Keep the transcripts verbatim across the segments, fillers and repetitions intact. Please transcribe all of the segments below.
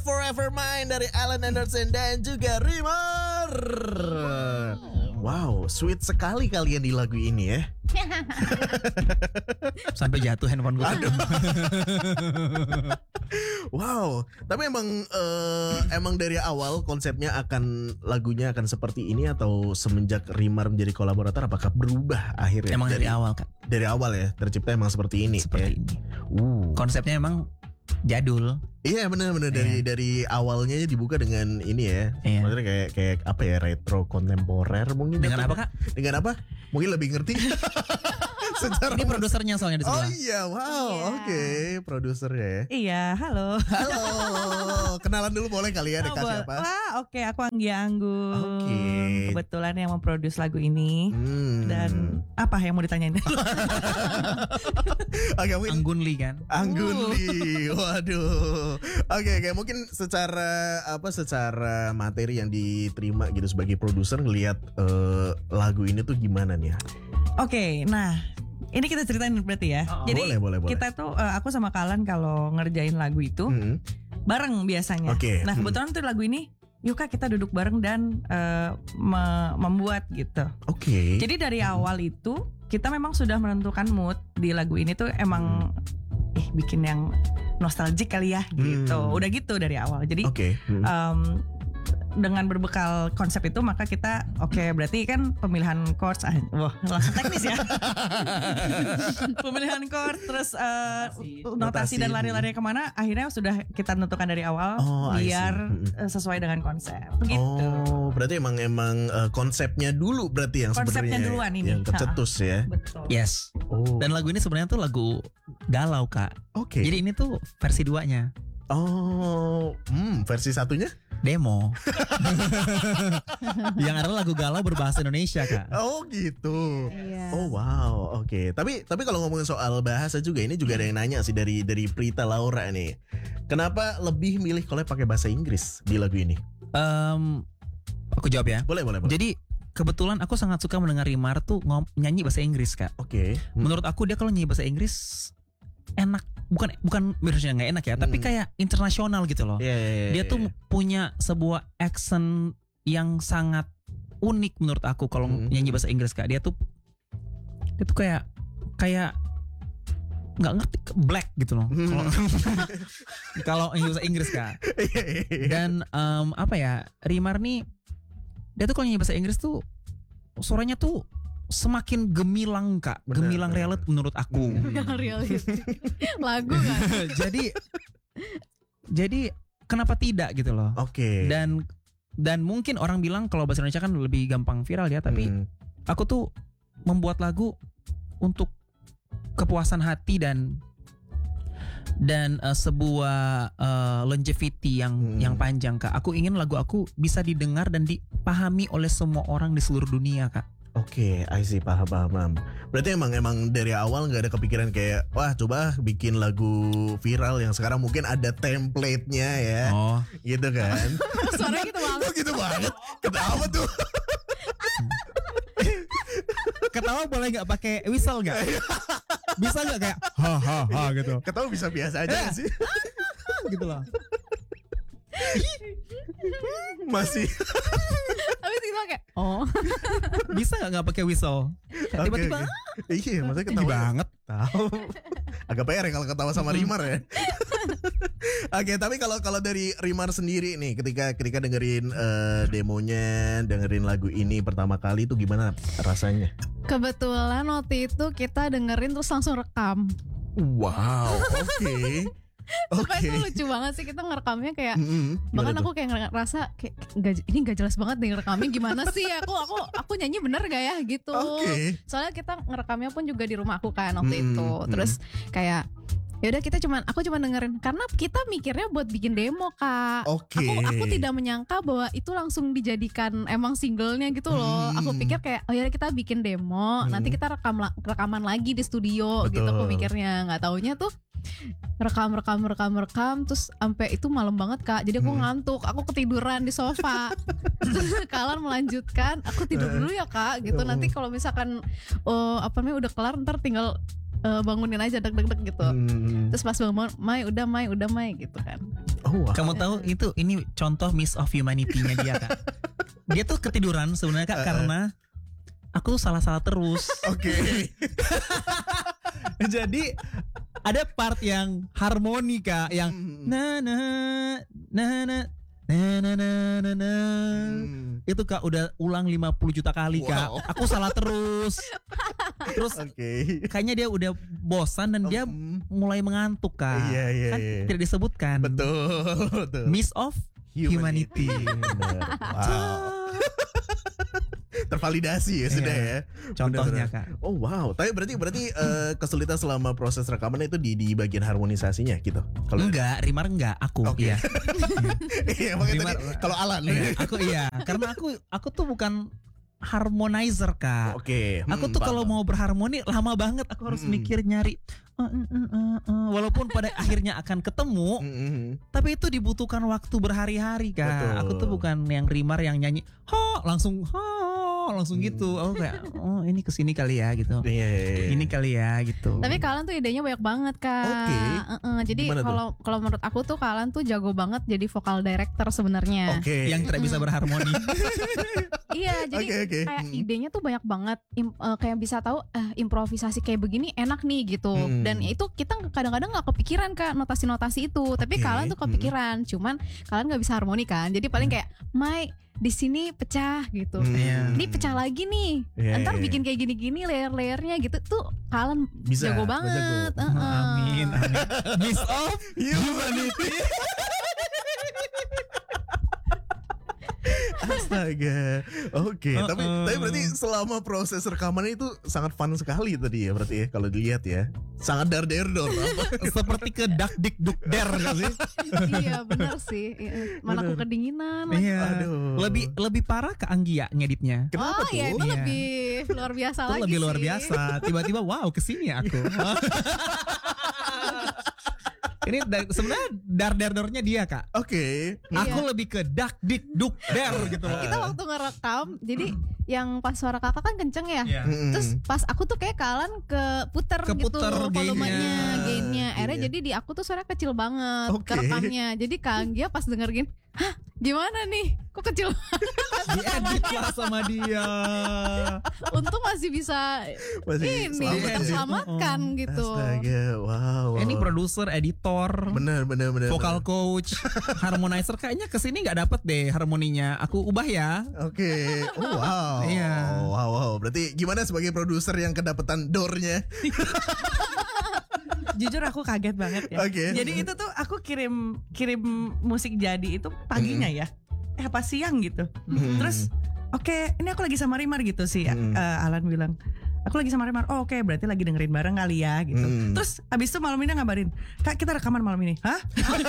Forever Mine dari Alan Anderson dan juga Rimar. Wow, sweet sekali kalian di lagu ini ya. Sampai jatuh handphone gue. Aduh. Wow, tapi emang uh, emang dari awal konsepnya akan lagunya akan seperti ini atau semenjak Rimar menjadi kolaborator apakah berubah akhirnya? Emang dari, dari awal kan? Dari awal ya, tercipta emang seperti ini. Seperti ya? ini. Uh. Konsepnya emang jadul. Iya benar-benar dari Iya. dari awalnya dibuka dengan ini ya. Iya. Maksudnya kayak kayak apa ya, retro kontemporer mungkin. Dengan jatuhnya. apa, Kak? Dengan apa? Mungkin lebih ngerti. Secara Ini produsernya soalnya di Oh sebelah. iya, wow, Iya. oke, produsernya ya. Iya, halo. Halo, kenalan dulu boleh kali ya, Oh, Deka boleh. siapa? Wah, oke, aku Anggi Anggun. Oke. Kebetulan yang memproduce lagu ini. Hmm. Dan apa yang mau ditanyain? Oke, mungkin Anggun Lee kan? Anggun Lee, waduh. Oke, oke, mungkin secara apa, secara materi yang diterima gitu sebagai produser ngelihat eh, lagu ini tuh gimana nih ya? Oke, nah ini kita ceritain berarti ya. Oh, Jadi boleh, boleh, boleh. kita tuh eh, aku sama Kalan kalau ngerjain lagu itu Hmm. bareng biasanya. Oke, Nah hmm. kebetulan tuh lagu ini, yuk Kak kita duduk bareng dan eh, me- membuat gitu. Oke. Jadi dari awal itu kita memang sudah menentukan mood di lagu ini tuh emang eh bikin yang nostalgic kali ya gitu. Hmm. Udah gitu dari awal. Jadi Oke. Hmm. em, dengan berbekal konsep itu maka kita oke berarti kan pemilihan chords ah, wah langsung teknis ya. Pemilihan chord terus eh, notasi, Notasi. dan lari-lari kemana akhirnya sudah kita tentukan dari awal Oh, I see. biar Mm-mm. eh, sesuai dengan konsep gitu. Oh, berarti emang emang eh, konsepnya dulu berarti yang Konsepnya sebenarnya duluan ini. yang kecetus ya. Betul. Yes. Oh. Dan lagu ini sebenarnya tuh lagu galau, Kak. Oke. Jadi ini tuh versi duanya. Oh, hmm, versi satunya? Demo. Yang ada lagu galau berbahasa Indonesia, Kak. Oh gitu. Iya. Oh wow, oke. Tapi tapi kalau ngomongin soal bahasa juga ini juga ada yang nanya sih dari dari Prita Laura nih. Kenapa lebih milih kalau pakai bahasa Inggris di lagu ini? Em, aku jawab ya. Boleh boleh boleh. Jadi kebetulan aku sangat suka mendengar Rimar tuh ngom- nyanyi bahasa Inggris, Kak. Oke. Hmm. Menurut aku dia kalau nyanyi bahasa Inggris enak, bukan bukan harusnya nggak enak ya, tapi Hmm. kayak internasional gitu loh. Iya, iya, iya, Dia tuh iya. punya sebuah accent yang sangat unik menurut aku kalau Hmm. nyanyi bahasa Inggris, Kak. Dia tuh dia tuh kayak kayak nggak ngerti black gitu loh. Hmm. Kalau kalau nyanyi bahasa Inggris, Kak. Iya, iya, iya. Dan em, apa ya, Rimar nih dia tuh kalau nyanyi bahasa Inggris tuh suaranya tuh semakin gemilang, Kak. Bener, Gemilang bener. realit menurut aku. Hmm. Yang realistik. Lagu kan. jadi jadi kenapa tidak gitu loh. Oke. Dan dan mungkin orang bilang kalau bahasa Indonesia kan lebih gampang viral ya, tapi Hmm. aku tuh membuat lagu untuk kepuasan hati dan dan eh, sebuah eh, longevity yang Hmm. yang panjang, Kak. Aku ingin lagu aku bisa didengar dan dipahami oleh semua orang di seluruh dunia, Kak. Oke, I see, paham, paham, paham. Berarti emang emang dari awal nggak ada kepikiran kayak wah coba bikin lagu viral yang sekarang mungkin ada template-nya ya, Oh, gitu kan? Suaranya gitu banget. Kok gitu banget? Ketawa tuh. ketawa boleh nggak pakai whistle nggak? Bisa nggak kayak ha ha ha gitu? Ketawa bisa biasa aja Eh. sih. Gitu loh. Masih. Tapi kita kayak oh. Bisa nggak nggak pakai whistle? Tiba-tiba Oke, oke. Iya, maksudnya tinggi ketawa banget. Tahu. Agak P R ya kalau ketawa sama Rimar ya. Oke, tapi kalau kalau dari Rimar sendiri nih, ketika ketika dengerin eh, demonya, dengerin lagu ini pertama kali itu gimana rasanya? Kebetulan waktu itu kita dengerin terus langsung rekam. Wow, oke. Supaya Oke. itu lucu banget sih kita ngerekamnya kayak Mm-mm. bahkan Gimana aku tuh? kayak ngerasa kayak gak, ini gak jelas banget nih ngerekamnya gimana sih aku aku aku nyanyi bener gak ya gitu. Oke. Soalnya kita ngerekamnya pun juga di rumah aku kan waktu Mm-mm, itu. mm-mm. Terus kayak ya udah kita cuman aku cuman dengerin karena kita mikirnya buat bikin demo, Kak. Oke. Aku aku tidak menyangka bahwa itu langsung dijadikan emang singlenya gitu loh. Hmm. Aku pikir kayak oh ya kita bikin demo, Hmm. nanti kita rekam la- rekaman lagi di studio gitu. Aku Betul. mikirnya nggak taunya tuh rekam rekam rekam rekam terus sampai itu malam banget, Kak. Jadi aku Hmm. ngantuk, aku ketiduran di sofa. Kalian melanjutkan, aku tidur dulu ya, Kak. Gitu Oh. nanti kalau misalkan oh apa namanya udah kelar ntar tinggal eh, bangunin aja deg deg deg gitu. Hmm. Terus pas bangun, Mai udah Mai udah Mai gitu kan. Oh, wow. Kamu tahu itu ini contoh miss of humanity-nya dia Kak. Dia tuh ketiduran sebenarnya Kak Uh-uh. karena aku salah-salah terus. Oke. Jadi ada part yang harmoni Kak, yang Hmm. na na na na na na na na na. Hmm. Itu Kak udah ulang lima puluh juta kali Kak. Wow. Aku salah terus. Terus Oke. kayaknya dia udah bosan dan dia Hmm. mulai mengantuk Kak. Iya, iya, Kan iya. tidak disebutkan. Betul, betul. Miss of humanity. Bener. Wow. Tervalidasi ya sudah Iya. ya. Contohnya Bener-bener. Kak. Oh wow, tapi berarti berarti eh, kesulitan selama proses rekaman itu di di bagian harmonisasinya gitu. Kalau Enggak, Rimar enggak, aku Oke. iya. Iya, makanya Rimar- tadi kalau Alan. Iya, aku iya, karena aku aku tuh bukan harmonizer Kak. Oke. Aku hmm, tuh paham, kalau paham. mau berharmoni lama banget, aku harus Mm-mm. mikir nyari. eh, eh, eh, eh, eh. Walaupun pada akhirnya akan ketemu, Hmm, hmm, hmm. tapi itu dibutuhkan waktu berhari-hari Kak. Betul. Aku tuh bukan yang Rimar yang nyanyi, ha langsung ha langsung Hmm. gitu. Aku kayak, oh ini kesini kali ya gitu. Iya, iya, iya. Ini kali ya gitu. Tapi Kalian tuh idenya banyak banget Kak. Oke. Heeh, jadi Gimana tuh? kalau kalau menurut aku tuh Kalian tuh jago banget jadi vokal director sebenarnya. Oke. yang tidak bisa berharmoni. Iya, jadi Oke, oke. kayak Hmm. idenya tuh banyak banget. Im- eh, kayak bisa tahu eh, improvisasi kayak begini enak nih gitu. Hmm. Dan itu kita kadang-kadang nggak kepikiran Kak notasi-notasi itu. Tapi Oke. Kalian tuh kepikiran. Cuman Kalian nggak bisa harmoni kan. Jadi paling kayak Mai di sini pecah gitu. Hmm. Iya. Ini pecah lagi nih. Iya, Ntar iya, bikin kayak gini-gini layer-layernya gitu tuh Kalian Bisa, jago bisa banget. jago. Heeh. Amin, amin. Miss of Humanity. Astaga. Oke, Uh-uh. tapi tapi berarti selama proses rekaman itu sangat fun sekali tadi ya berarti ya kalau dilihat ya. Sangat dar der dor. seperti ke dak dik duk der nggak sih? Iya benar sih. Iya. Mana aku Bener. kedinginan. Iya. Aduh. Lebih lebih parah ke Anggia ngeditnya. Kenapa oh tuh? iya itu Iya. lebih luar biasa Itu lagi lebih luar sih. biasa. Tiba-tiba wow kesini ya aku. Ini da- sebenarnya dar der dornya dia Kak. Oke. Iya. Aku lebih ke dak dik duk der gitu loh. Kita waktu ngerekam, jadi yang pas suara kakak kan kenceng ya. Iya. Mm-mm. Terus pas aku tuh kayak Kalian ke puter gitu Keputer volumenya, gainnya. gainnya. Akhirnya Iya. jadi di aku tuh suara kecil banget Oke. kerekamnya. Jadi Kang Gia pas denger gini, hah gimana nih? Kok kecil? Diedit lah sama dia. Untung masih bisa Masih ini selamat. terselamatkan Oh, gitu. Astaga, wow. wow. Ini produser, editor, Bener bener bener. vocal coach, harmonizer kayaknya kesini nggak dapet deh harmoninya. Aku ubah ya. Oke. Oh, wow. Iya. Wow wow. Berarti gimana sebagai produser yang kedapetan dornya? Jujur aku kaget banget ya. Oke. Jadi itu tuh aku kirim kirim musik jadi itu paginya ya. Eh apa siang gitu. Hmm. Terus oke, ini aku lagi sama Rimar gitu sih. Hmm. eh, Alan bilang, aku lagi sama Rimar. Oh oke, berarti lagi dengerin bareng kali ya gitu. Hmm. Terus abis itu malam ini ngabarin, Kak kita rekaman malam ini. Hah?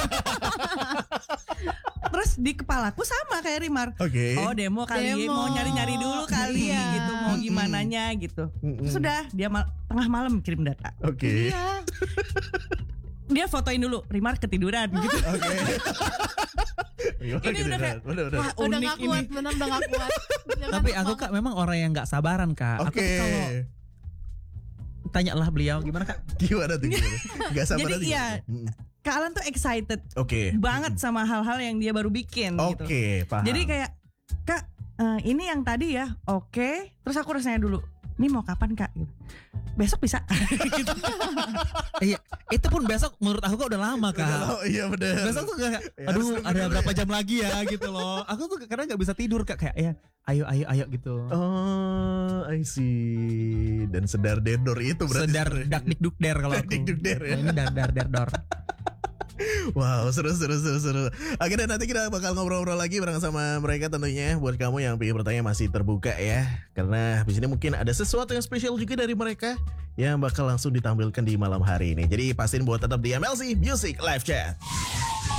Terus di kepalaku sama kayak Rimar. Oke. Oh demo kali, Demo. mau nyari-nyari dulu kali Iya. gitu, mau Mm-mm. gimananya gitu. Mm-mm. Sudah dia mal- tengah malam kirim data. Oke. Iya. Dia fotoin dulu, Rimar ketiduran gitu. Oke. Ini udah kayak, udah udah. Wah Udah unik gak ini. kuat, bener udah gak kuat. Jangan Tapi aku banget. Kak memang orang yang nggak sabaran Kak. Aku Oke. tuh kalau tanyalah beliau gimana Kak? Gimana tuh gimana? Gak sabar Jadi aja. iya. Mm. Kak Alan tuh excited Oke. banget sama hal-hal yang dia baru bikin gitu. Oke, paham. Jadi kayak, Kak eh, ini yang tadi ya, oke. Terus aku harus nanya dulu, ini mau kapan Kak? Gitu. Besok bisa. Gitu. Iya, itu pun besok menurut aku kok udah lama Kak. Oh iya benar. Besok tuh kayak, Ya, aduh harus ada nunggu berapa dulu jam lagi ya gitu loh. Aku tuh kadang nggak bisa tidur Kak, kayak ya ayo ayo ayo gitu. Oh, I see. Dan sedar dedor itu berarti. Sedar dak dik duk der kalau Dak aku. dik duk der ya. Nah, ini dar dar der dor. Wow, seru seru seru seru. Oke, dan nanti kita bakal ngobrol-ngobrol lagi bareng sama mereka tentunya. Buat kamu yang pengen bertanya masih terbuka ya. Karena di sini mungkin ada sesuatu yang spesial juga dari mereka yang bakal langsung ditampilkan di malam hari ini. Jadi pastiin buat tetap di M L C Music Live Chat.